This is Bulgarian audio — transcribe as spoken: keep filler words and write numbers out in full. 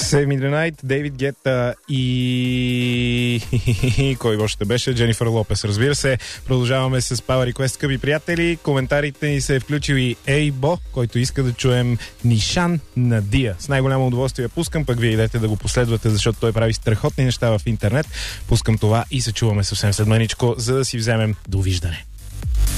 Semi the Night, Дейвид Гета и... Кой още беше? Дженифър Лопес, разбира се. Продължаваме с Power Request, скъпи приятели. Коментарите ни се е включил и Ейбо, който иска да чуем Нишан Надия. С най-голямо удоволствие пускам, пък вие идете да го последвате, защото той прави страхотни неща в интернет. Пускам това и се чуваме съвсем след маничко, за да си вземем довиждане.